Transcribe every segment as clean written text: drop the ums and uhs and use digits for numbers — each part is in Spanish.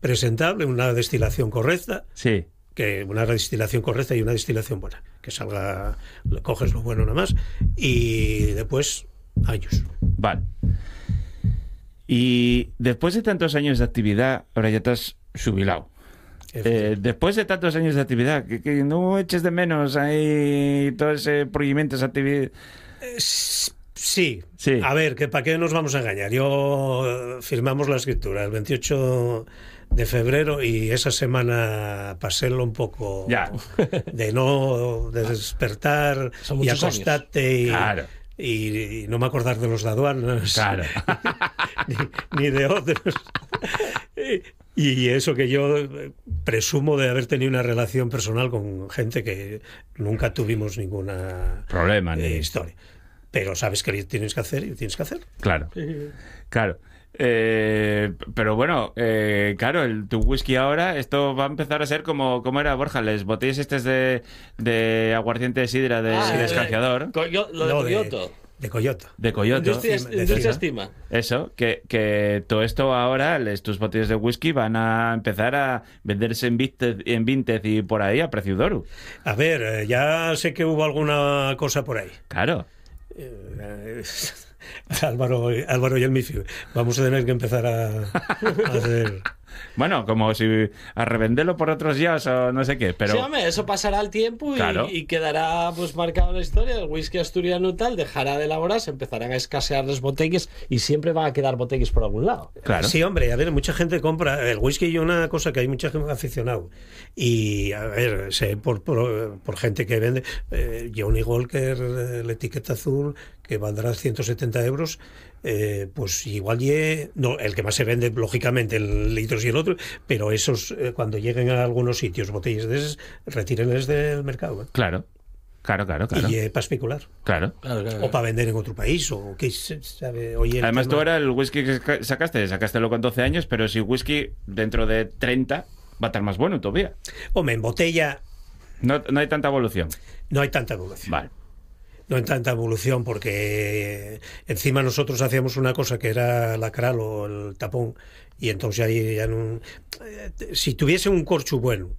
presentable, una destilación correcta. Sí. Que una destilación correcta y una destilación buena. Que salga, coges lo bueno nada más. Y después, años. Vale. Y después de tantos años de actividad, ahora ya te has jubilado. Después de tantos años de actividad, que no eches de menos ahí todo ese procedimiento, esa actividad. Sí. A ver, que ¿para qué nos vamos a engañar? Yo firmamos la escritura el 28 de febrero y esa semana pasélo un poco de despertar y acostarte y no me acordar de los de aduanas, claro. ni de otros. Y eso, que yo presumo de haber tenido una relación personal con gente que nunca tuvimos ninguna problema ni historia. Pero sabes que tienes que hacer y tienes que hacer. Claro, claro. Pero bueno, claro, tu whisky ahora, esto va a empezar a ser como era, Borja, les botellas estas de aguardiente de sidra de escanciador. De Coyoto. De Coyoto. Industria Estima. Eso, que todo esto ahora, tus botellas de whisky van a empezar a venderse en Vinted y por ahí a precio de oro. A ver, ya sé que hubo alguna cosa por ahí. Claro. Álvaro y el Mifi, vamos a tener que empezar a hacer... Bueno, como si a revenderlo por otros días o no sé qué, pero... Sí, hombre, eso pasará el tiempo y quedará pues marcado en la historia. El whisky asturiano y tal dejará de elaborarse, empezarán a escasear las botellas y siempre van a quedar botellas por algún lado. Claro. Sí, hombre, a ver, mucha gente compra el whisky y una cosa que hay mucha gente aficionado. Y, a ver, sé por gente que vende... Johnny Walker, la etiqueta azul, que valdrá 170 euros... pues igual no, el que más se vende lógicamente el litros y el otro, pero esos cuando lleguen a algunos sitios botellas de esas, retírenles del mercado. Claro. Y para especular. Claro. O para vender en otro país o qué sabe. Oye, además tú ahora el whisky que sacástelo con 12 años, pero si whisky dentro de 30 va a estar más bueno todavía. Hombre, en botella no hay tanta evolución. No hay tanta evolución. Vale. No hay tanta evolución porque encima nosotros hacíamos una cosa que era la cral o el tapón, y entonces ahí ya no... Si tuviese un corcho bueno,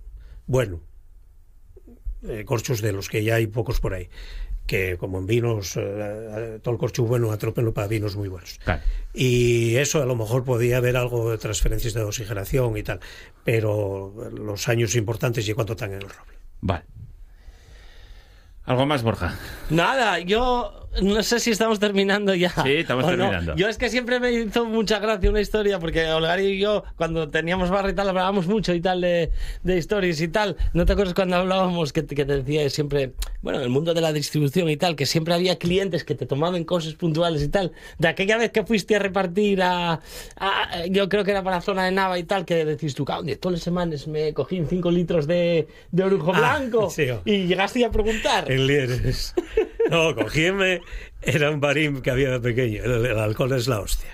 corchos de los que ya hay pocos por ahí, que como en vinos, todo el corcho bueno atrópenlo para vinos muy buenos. Claro. Y eso a lo mejor podía haber algo de transferencias de oxigenación y tal, pero los años importantes y cuánto están en el roble. Vale. ¿Algo más, Borja? Nada, yo no sé si estamos terminando ya. Sí, estamos terminando. No. Yo es que siempre me hizo mucha gracia una historia, porque Olgario y yo, cuando teníamos barra y tal, hablábamos mucho y tal de historias y tal. ¿No te acuerdas cuando hablábamos que te decía siempre, bueno, en el mundo de la distribución y tal, que siempre había clientes que te tomaban cosas puntuales y tal? De aquella vez que fuiste a repartir yo creo que era para la zona de Nava y tal, que decís tú, todas las semanas me cogí 5 litros de orujo blanco. Sí, y llegaste a preguntar. En Lieres. No, cogíme, era un barín que había de pequeño, el alcohol es la hostia.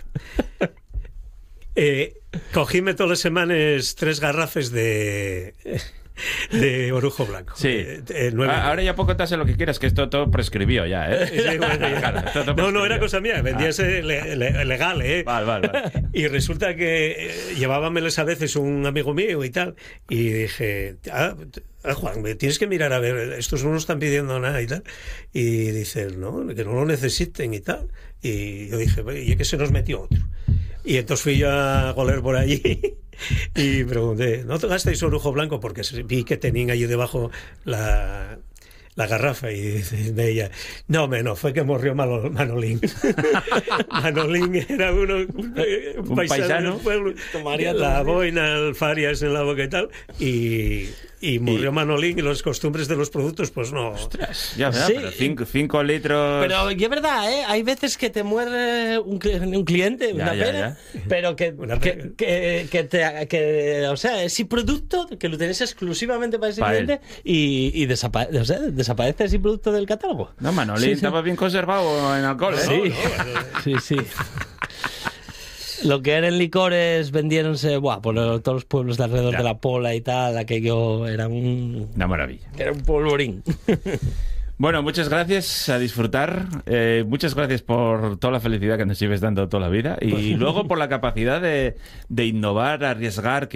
Cogíme todas las semanas 3 garrafas de orujo blanco. Sí. Ahora ya poco te hace lo que quieras, que esto todo prescribió ya, ¿eh? Sí, bueno, ya. No, era cosa mía, vendíase legal, ¿eh? Vale. Y resulta que llevábameles a veces un amigo mío y tal, y dije, Juan, me tienes que mirar a ver, estos no nos están pidiendo nada y tal. Y dice, no, que no lo necesiten y tal. Y yo dije, y es que se nos metió otro. Y entonces fui yo a goler por allí y pregunté, ¿no te gastáis orujo blanco? Porque vi que tenían allí debajo la garrafa, y dice ella, no, fue que murió Manolín. Manolín era un paisano del pueblo, la boina, alfarias en la boca y tal, y murió Manolín, y las costumbres de los productos, pues no. Ostras, ya verdad, sí. Pero 5 litros. Pero es verdad, ¿eh? Hay veces que te muere un cliente, una pena, pero que o sea, ese producto que lo tenés exclusivamente para ese cliente y desaparece ese producto del catálogo. No, Manolín estaba bien conservado en alcohol, ¿eh? Sí. Lo que eran licores vendieronse por todos los pueblos de alrededor de la Pola y tal, aquello era una maravilla. Era un polvorín. Bueno, muchas gracias, a disfrutar. Muchas gracias por toda la felicidad que nos lleves dando toda la vida, y luego por la capacidad de innovar, arriesgar, que